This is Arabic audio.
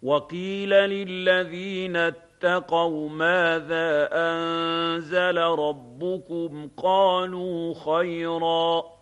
وقيل للذين اتقوا ماذا أنزل ربكم قالوا خيرا